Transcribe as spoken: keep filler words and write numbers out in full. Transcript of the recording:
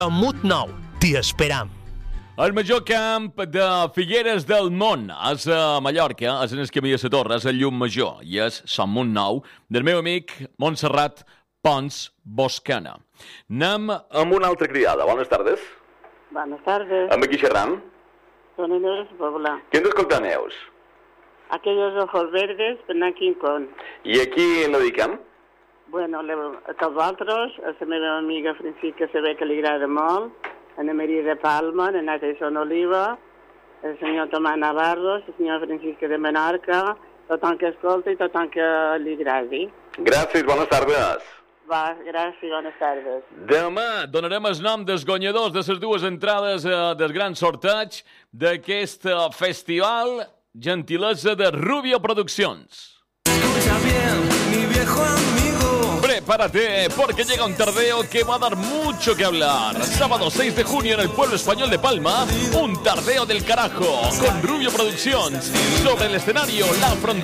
Mut Nou, t'hi esperam. El major camp de Figueres del món és a Mallorca, és en el camí de la Torre, és el llum major, i és Sant Munt Nou, del meu amic Montserrat Pons Boscana. Anem amb una altra criada. Bones tardes. Buenas tardes. Amb aquí xerram? Soy Neus Pobla. Qui ens escolta, Neus? Aquellos ojos verdes, Pernán Quincón. I a qui la dediquem? Bueno, le, a tots vosaltres, a la meva amiga Francisca, se ve que li agrada molt, a Ana Maria de Palma, a Nathan Oliva, el senyor Tomàs Navarro, la senyora Francisca de Menorca, tothom que escolta i tothom que li agradi. Gràcies, bones tardes. Va, gràcies, bones tardes. Demà donarem el nom dels guanyadors de les dues entrades eh, del gran sorteig d'aquest eh, festival gentilesa de Rubio Produccions. Escucha bien, mi viejo amigo. Prepárate, porque llega un tardeo que va a dar mucho que hablar. Sábado seis de junio en el pueblo español de Palma, un tardeo del carajo con Rubio Productions. Sobre el escenario, la frontera.